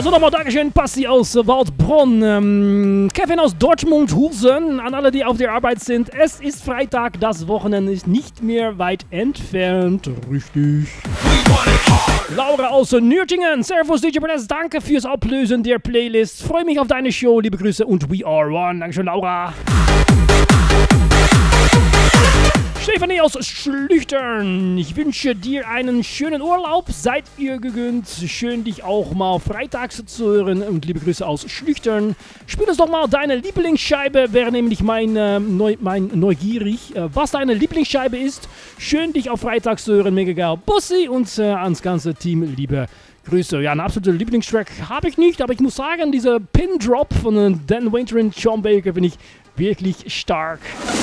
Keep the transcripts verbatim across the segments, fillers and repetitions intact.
Also nochmal Dankeschön, Basti aus Waldbronn, ähm, Kevin aus Dortmund-Husen, an alle, die auf der Arbeit sind. Es ist Freitag, das Wochenende ist nicht mehr weit entfernt. Richtig. Laura aus Nürtingen, Servus D J Press, danke fürs Ablösen der Playlist. Freue mich auf deine Show, liebe Grüße und We Are One. Dankeschön, Laura. Stefanie aus Schlüchtern, ich wünsche dir einen schönen Urlaub, seid ihr gegönnt. Schön, dich auch mal freitags zu hören und liebe Grüße aus Schlüchtern. Spiel uns doch mal deine Lieblingsscheibe, wäre nämlich mein, äh, neu, mein neugierig, äh, was deine Lieblingsscheibe ist. Schön, dich auf freitags zu hören, mega geil. Bussi und äh, ans ganze Team, liebe Grüße. Ja, einen absoluten Lieblingstrack habe ich nicht, aber ich muss sagen, dieser Pin-Drop von äh, Dan Winter und Sean Baker finde ich wirklich stark.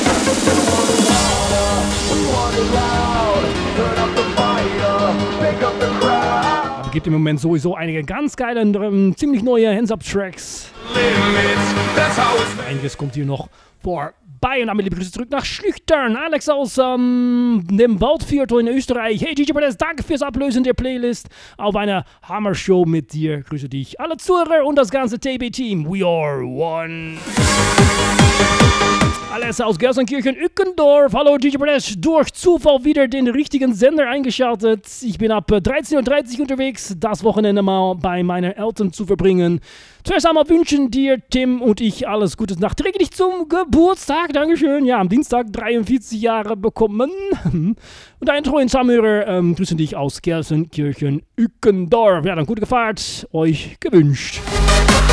Aber gibt im Moment sowieso einige ganz geile, ähm, ziemlich neue Hands-Up-Tracks. Einiges kommt hier noch vorbei. Und damit liebe Grüße zurück nach Schlüchtern. Alex aus ähm, dem Waldviertel in Österreich. Hey D J Press, danke fürs Ablösen der Playlist. Auf einer Hammer-Show mit dir. Grüße dich, alle Zuhörer und das ganze T B-Team. We are one. Alessa aus Gelsenkirchen-Ückendorf. Hallo D J Press, durch Zufall wieder den richtigen Sender eingeschaltet. Ich bin ab dreizehn Uhr dreißig unterwegs, das Wochenende mal bei meinen Eltern zu verbringen. Zuerst einmal wünschen dir Tim und ich alles Gute nachträglich zum Geburtstag. Dankeschön. Ja, am Dienstag dreiundvierzig Jahre bekommen. Und einen treuen Zuhörer ähm, grüßen dich aus Gelsenkirchen-Ückendorf. Ja, dann gute Fahrt euch gewünscht.